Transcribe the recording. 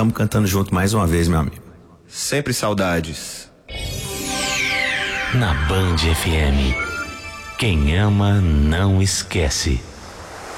estamos cantando junto mais uma vez, meu amigo. Sempre saudades. Na Band FM, quem ama não esquece.